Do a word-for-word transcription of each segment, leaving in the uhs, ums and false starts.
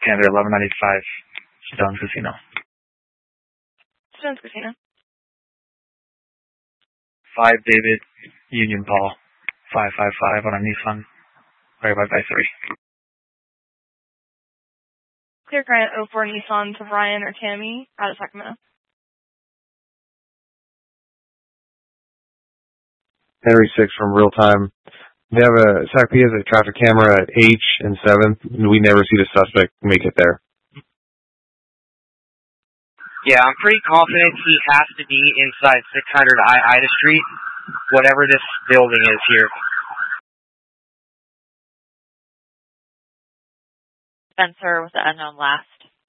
Gander eleven ninety-five, Stone's Casino. Stone's Casino. five David, Union Paul, five five five on a Nissan, verified by three. Clear Grant oh four Nissan to Brian or Tammy out of Sacramento. Henry six from Real Time. They have a, S A C P has a traffic camera at H and seventh, and we never see the suspect make it there. Yeah, I'm pretty confident he has to be inside six hundred I Ida Street, whatever this building is here. Spencer with the unknown last.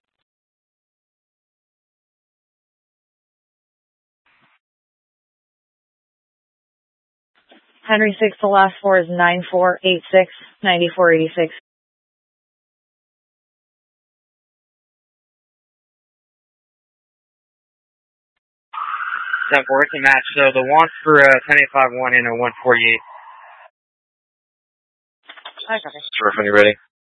Henry six, the last four is nine four eight six, ninety-four eighty-six. ten four, it's a match. So the one for uh, ten eight five one and a one forty-eight. Hi, copy. Sure, when you're ready.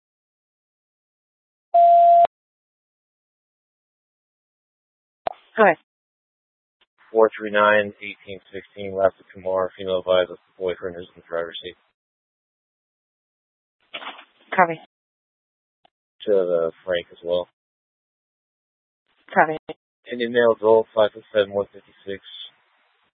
Go ahead. four three nine, eighteen sixteen, left of Kumar, female advised with the boyfriend who's in the driver's seat. Copy. To the Frank as well. Copy. Indian male adult, five foot seven, one fifty-six,